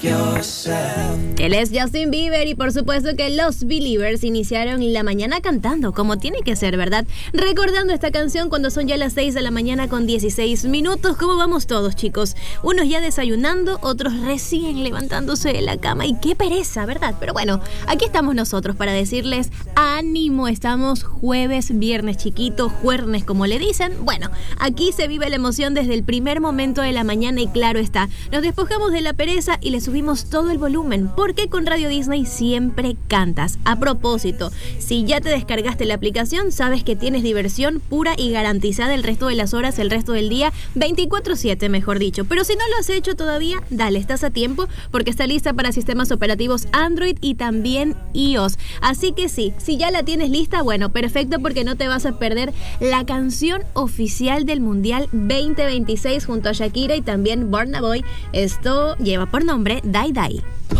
Él es Justin Bieber y por supuesto que los Believers iniciaron la mañana cantando como tiene que ser, ¿verdad? Recordando esta canción cuando son ya las 6 de la mañana con 16 minutos. ¿Cómo vamos todos, chicos? Unos ya desayunando, otros recién levantándose de la cama y qué pereza, ¿verdad? Pero bueno, aquí estamos nosotros para decirles ánimo. Estamos jueves, viernes chiquito, juernes como le dicen. Bueno, aquí se vive la emoción desde el primer momento de la mañana y claro está, nos despojamos de la pereza y le subimos todo el volumen, porque con Radio Disney siempre cantas. A propósito, si ya te descargaste la aplicación, sabes que tienes diversión pura y garantizada el resto de las horas, el resto del día, 24/7 mejor dicho. Pero si no lo has hecho todavía, dale, estás a tiempo, porque está lista para sistemas operativos Android y también iOS. Así que sí, si ya la tienes lista, bueno, perfecto, porque no te vas a perder la canción oficial del Mundial 2026 junto a Shakira y también Burna Boy. Esto lleva por nombre Die Die.